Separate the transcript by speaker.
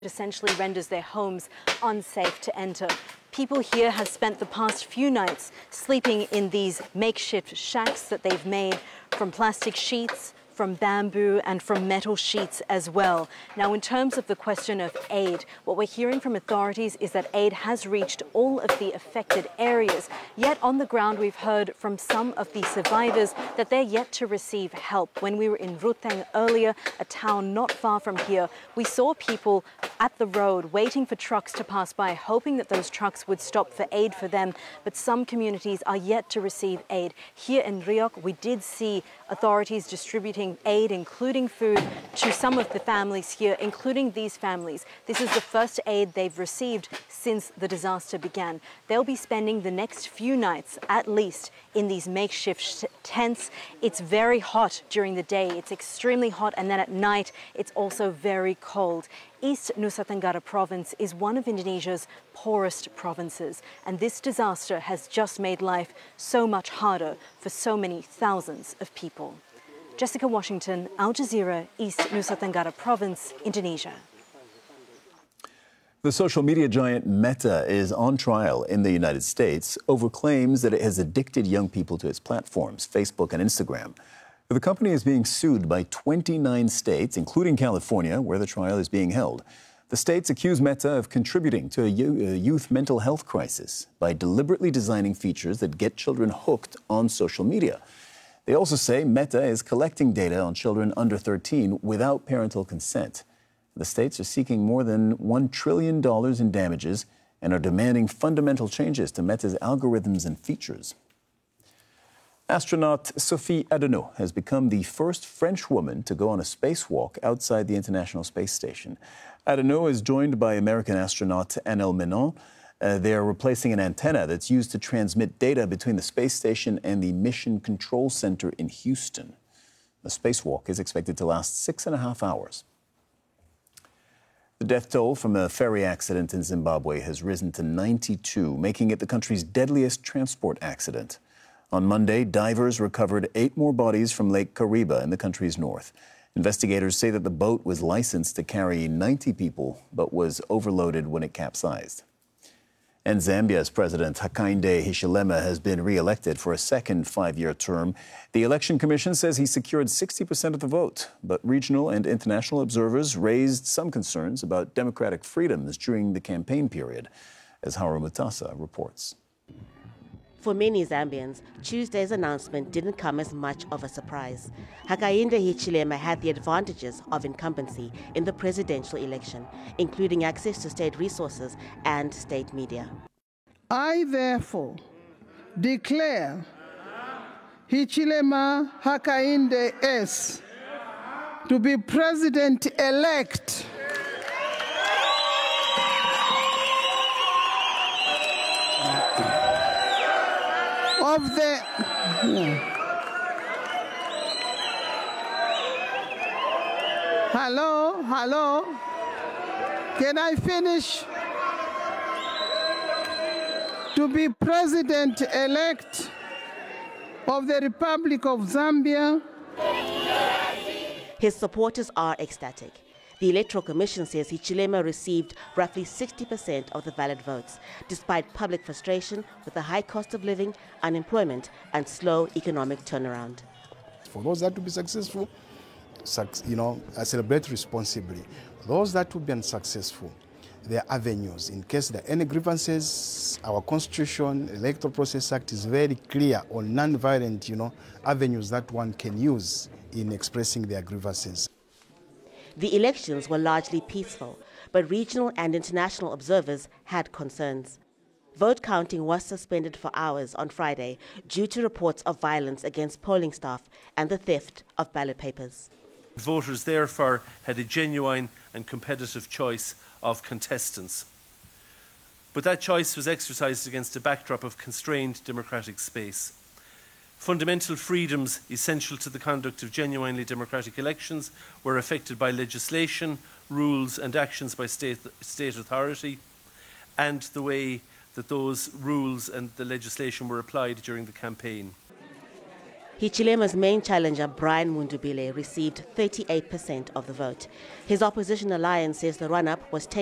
Speaker 1: essentially renders their homes unsafe to enter. People here have spent the past few nights sleeping in these makeshift shacks that they've made from plastic sheets, from bamboo and from metal sheets as well. Now, in terms of the question of aid, what we're hearing from authorities is that aid has reached all of the affected areas. Yet on the ground, we've heard from some of the survivors that they're yet to receive help. When we were in Ruteng earlier, a town not far from here, we saw people at the road waiting for trucks to pass by, hoping that those trucks would stop for aid for them. But some communities are yet to receive aid. Here in Riok, we did see authorities distributing aid, including food, to some of the families here, including these families. This is the first aid they've received since the disaster began. They'll be spending the next few nights, at least, in these makeshift tents. It's very hot during the day. It's extremely hot, and then at night, it's also very cold. East Nusa Tenggara province is one of Indonesia's poorest provinces, and this disaster has just made life so much harder for so many thousands of people. Jessica Washington, Al Jazeera, East Nusa Tenggara province, Indonesia.
Speaker 2: The social media giant Meta is on trial in the United States over claims that it has addicted young people to its platforms, Facebook and Instagram. The company is being sued by 29 states, including California, where the trial is being held. The states accuse Meta of contributing to a youth mental health crisis by deliberately designing features that get children hooked on social media. They also say Meta is collecting data on children under 13 without parental consent. The states are seeking more than $1 trillion in damages and are demanding fundamental changes to Meta's algorithms and features. Astronaut Sophie Adenau has become the first French woman to go on a spacewalk outside the International Space Station. Adenau is joined by American astronaut Annel Menon. They are replacing an antenna that's used to transmit data between the space station and the Mission Control Center in Houston. The spacewalk is expected to last 6.5 hours. The death toll from a ferry accident in Zimbabwe has risen to 92, making it the country's deadliest transport accident. On Monday, divers recovered 8 more bodies from Lake Kariba in the country's north. Investigators say that the boat was licensed to carry 90 people, but was overloaded when it capsized. And Zambia's President Hakainde Hichilema has been re-elected for a second 5-year term. The Election Commission says he secured 60% of the vote, but regional and international observers raised some concerns about democratic freedoms during the campaign period, as Haru Mutasa reports.
Speaker 3: For many Zambians, Tuesday's announcement didn't come as much of a surprise. Hakainde Hichilema had the advantages of incumbency in the presidential election, including access to state resources and state media.
Speaker 4: I therefore declare Hichilema Hakainde S. to be president-elect of the Hello? Can I finish? To be president-elect of the Republic of Zambia.
Speaker 3: His supporters are ecstatic. The Electoral Commission says Hichilema received roughly 60% of the valid votes, despite public frustration with the high cost of living, unemployment, and slow economic turnaround.
Speaker 5: For those that will be successful, I celebrate responsibly. Those that will be unsuccessful, there are avenues. In case there are any grievances, our Constitution, Electoral Process Act is very clear on non-violent, avenues that one can use in expressing their grievances.
Speaker 3: The elections were largely peaceful, but regional and international observers had concerns. Vote counting was suspended for hours on Friday due to reports of violence against polling staff and the theft of ballot papers.
Speaker 6: Voters therefore had a genuine and competitive choice of contestants. But that choice was exercised against a backdrop of constrained democratic space. Fundamental freedoms essential to the conduct of genuinely democratic elections were affected by legislation, rules and actions by state authority, and the way that those rules and the legislation were applied during the campaign.
Speaker 3: Hichilema's main challenger, Brian Mundubile, received 38% of the vote. His opposition alliance says the run-up was tainted